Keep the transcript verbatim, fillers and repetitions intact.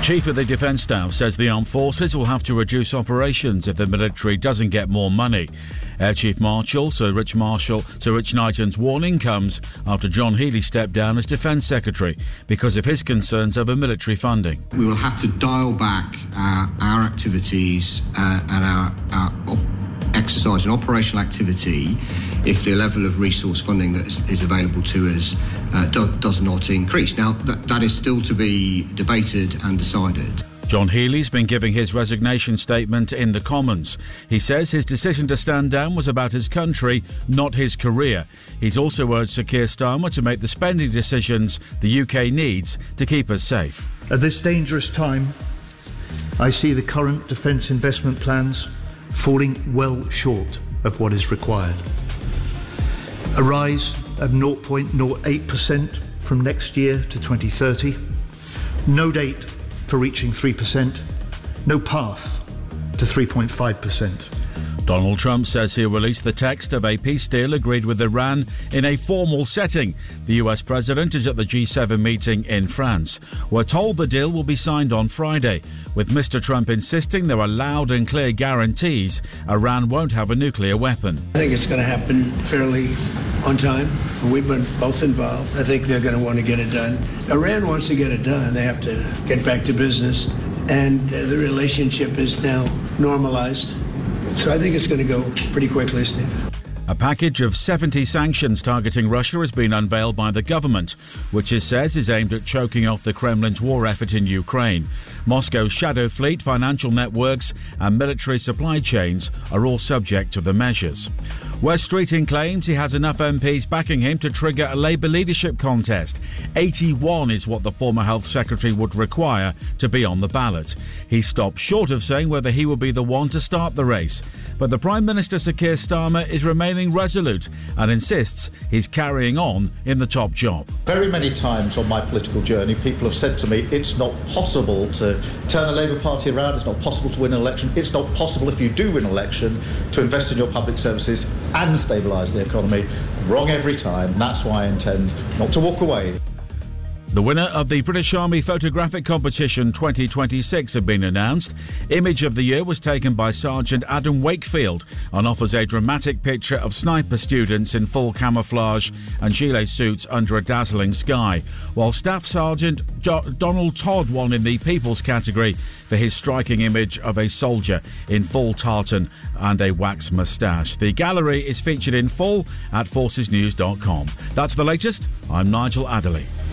Chief of the Defence Staff says the armed forces will have to reduce operations if the military doesn't get more money. Air Chief Marshal Sir Rich Marshall Sir Rich Knighton's warning comes after John Healey stepped down as Defence Secretary because of his concerns over military funding. We will have to dial back uh, our activities uh, and our, our op- exercise and operational activity if the level of resource funding that is, is available to us uh, do, does not increase. Now, that, that is still to be debated and decided. John Healey's been giving his resignation statement in the Commons. He says his decision to stand down was about his country, not his career. He's also urged Sir Keir Starmer to make the spending decisions the U K needs to keep us safe. At this dangerous time, I see the current defence investment plans falling well short of what is required. A rise of zero point zero eight percent from next year to twenty thirty. No date for reaching three percent. No path to three point five percent. Donald Trump says he'll release the text of a peace deal agreed with Iran in a formal setting. The U S president is at the G seven meeting in France. We're told the deal will be signed on Friday, with Mister Trump insisting there are loud and clear guarantees Iran won't have a nuclear weapon. I think it's going to happen fairly on time. We've been both involved. I think they're going to want to get it done. Iran wants to get it done. They have to get back to business, and uh, the relationship is now normalized. So I think it's going to go pretty quickly, Steve. A package of seventy sanctions targeting Russia has been unveiled by the government, which it says is aimed at choking off the Kremlin's war effort in Ukraine. Moscow's shadow fleet, financial networks and military supply chains are all subject to the measures. Wes Streeting claims he has enough M Ps backing him to trigger a Labour leadership contest. eighty-one is what the former Health Secretary would require to be on the ballot. He stopped short of saying whether he will be the one to start the race. But the Prime Minister, Sir Keir Starmer, is remaining resolute and insists he's carrying on in the top job. Very many times on my political journey, people have said to me, it's not possible to turn the Labour Party around, it's not possible to win an election, it's not possible if you do win an election to invest in your public services and stabilise the economy. Wrong every time. That's why I intend not to walk away. The winner of the British Army Photographic Competition twenty twenty-six have been announced. Image of the year was taken by Sergeant Adam Wakefield and offers a dramatic picture of sniper students in full camouflage and gilet suits under a dazzling sky, while Staff Sergeant Do- Donald Todd won in the People's category for his striking image of a soldier in full tartan and a wax moustache. The gallery is featured in full at forces news dot com. That's the latest. I'm Nigel Adderley.